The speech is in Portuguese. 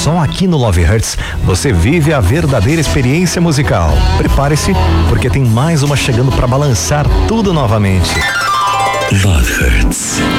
Só aqui no Love Hurts você vive a verdadeira experiência musical. Prepare-se, porque tem mais uma chegando para balançar tudo novamente. Love Hurts.